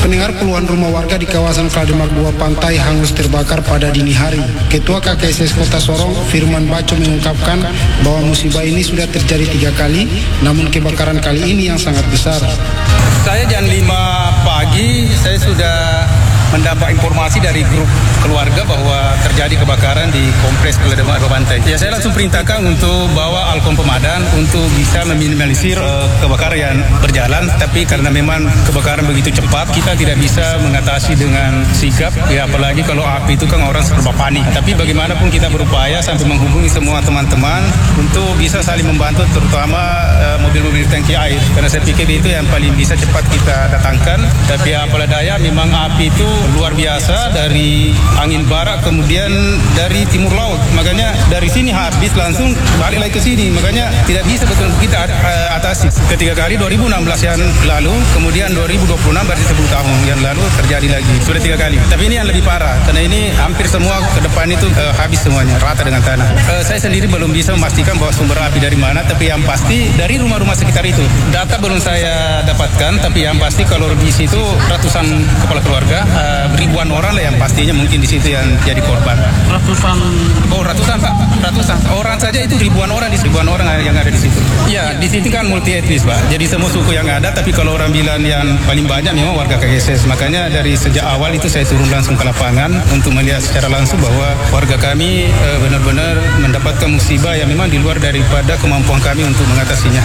pendengar, puluhan rumah warga di kawasan Kalidemak 2 Pantai hangus terbakar pada dini hari. Ketua KKSS Kota Sorong, Firman Baco, mengungkapkan bahwa musibah ini sudah terjadi 3 kali, namun kebakaran kali ini yang sangat besar. Saya jam 5 pagi, saya sudah mendapat informasi dari grup keluarga bahwa terjadi kebakaran di kompleks Kalidemak 2 Pantai. Ya, saya langsung perintahkan untuk bawa Alkom Pemadam untuk bisa meminimalisir kebakaran yang berjalan. Tapi karena memang kebakaran begitu cepat, kita tidak bisa mengatasi dengan sigap. Ya, apalagi kalau api itu kan orang serba panik. Tapi bagaimanapun kita berupaya sampai menghubungi semua teman-teman untuk bisa saling membantu, terutama mobil-mobil tangki air. Karena saya pikir itu yang paling bisa cepat kita datangkan. Tapi apalah daya, memang api itu luar biasa dari angin barat kemudian dari timur laut, makanya dari sini habis langsung balik lagi ke sini, makanya tidak bisa betul kita atasi. Ketiga kali 2016 yang lalu, kemudian 2026 berarti 10 tahun yang lalu terjadi lagi, sudah 3 kali. Tapi ini yang lebih parah karena ini hampir semua ke depan itu habis semuanya, rata dengan tanah. Saya sendiri belum bisa memastikan bahwa sumber api dari mana, tapi yang pasti dari rumah-rumah sekitar itu. Data belum saya dapatkan, tapi yang pasti kalau di situ ratusan kepala keluarga, ribuan orang lah yang pastinya mungkin di situ yang jadi korban. Ratusan Pak, ratusan orang saja itu ribuan orang yang ada di situ. Ya, di sini kan multi etnis Pak, jadi semua suku yang ada. Tapi kalau orang bilang yang paling banyak memang warga KKSS, makanya dari sejak awal itu saya turun langsung ke lapangan untuk melihat secara langsung bahwa warga kami benar-benar mendapatkan musibah yang memang di luar daripada kemampuan kami untuk mengatasinya.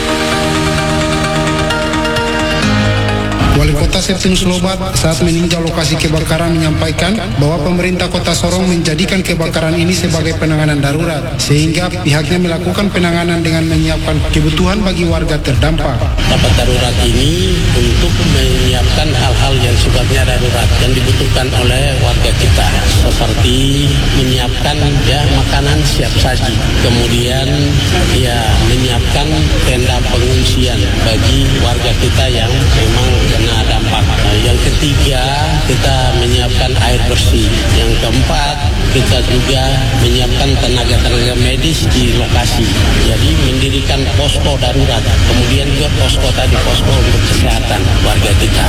Wali Kota Septinus Lobat saat meninjau lokasi kebakaran menyampaikan bahwa pemerintah Kota Sorong menjadikan kebakaran ini sebagai penanganan darurat, sehingga pihaknya melakukan penanganan dengan menyiapkan kebutuhan bagi warga terdampak. Dapat darurat ini untuk menyiapkan hal-hal yang sifatnya darurat yang dibutuhkan oleh warga kita, seperti menyiapkan makanan siap saji, kemudian menyiapkan tenda pengungsian bagi warga kita yang memang kena dampak. Yang ketiga, kita menyiapkan air bersih. Yang keempat, kita juga menyiapkan tenaga-tenaga medis di lokasi. Jadi mendirikan posko darurat, kemudian juga posko untuk kesehatan warga kita.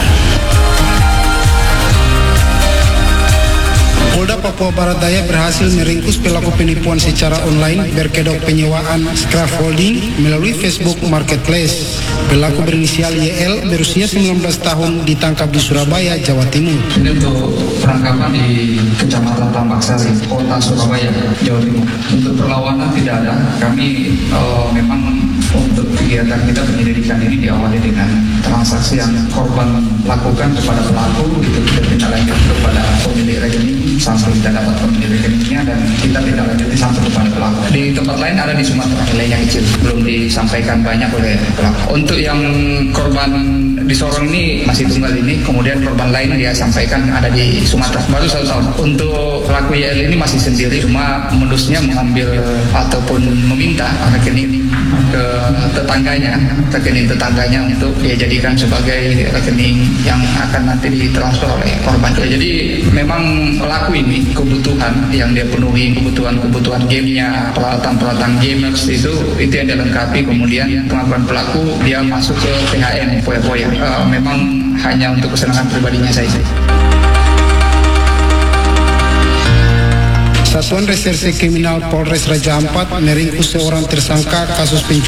Polda Papua Barat Daya berhasil meringkus pelaku penipuan secara online berkedok penyewaan scaffolding melalui Facebook Marketplace. Pelaku berinisial YL berusia 19 tahun ditangkap di Surabaya, Jawa Timur. Ini untuk penangkapan di Kecamatan Tambak Sari, Kota Surabaya, Jawa Timur. Untuk perlawanan tidak ada. Kami memang untuk kegiatan kita penyelidikan ini diawali dengan transaksi yang korban lakukan kepada pelaku, itu kita tindak lanjut kepada pemilik rekening sampai kita dapat pemilik rekeningnya dan kita tindak lanjuti sampai kepada pelaku. Di tempat lain ada di Sumatera, nilainya kecil, belum disampaikan banyak oleh pelaku. Untuk yang korban di Sorong ini masih tunggal ini, kemudian korban lain dia sampaikan ada di Sumatera, baru 1 tahun. Untuk pelaku YL ini masih sendiri, cuma modusnya mengambil ataupun meminta rekening ke rekening tetangganya untuk dia jadikan sebagai rekening yang akan nanti ditransfer oleh korban. Jadi memang pelaku ini kebutuhan yang dia penuhi, kebutuhan gamenya, peralatan gamers itu yang dia lengkapi. Kemudian pengakuan pelaku dia masuk ke PHN, poya-poya. Memang hanya untuk kesenangan pribadinya saja. Satuan Reserse Kriminal Polres Raja Ampat meringkus seorang tersangka kasus pencurian